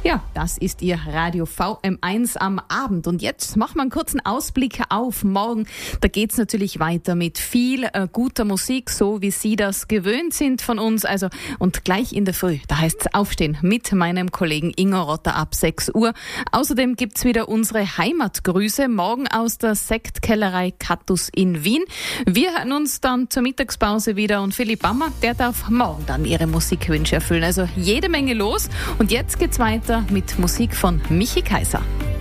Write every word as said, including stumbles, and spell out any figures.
Ja, das ist Ihr Radio V M eins am Abend. Und jetzt machen wir einen kurzen Ausblick auf morgen. Da geht's natürlich weiter mit viel äh, guter Musik, so wie Sie das gewöhnt sind von uns. Also und gleich in der Früh, da heißt's aufstehen mit meinem Kollegen Ingo Rotter ab sechs Uhr. Außerdem gibt's wieder unsere Heimatgrüße, morgen aus der Sektkellerei Cactus in Wien. Wir hören uns dann zur Mittagspause wieder und Philipp Bammer, der darf morgen dann Ihre Musikwünsche erfüllen. Also jede Menge los. Und jetzt geht's weiter mit Musik von Michi Kaiser.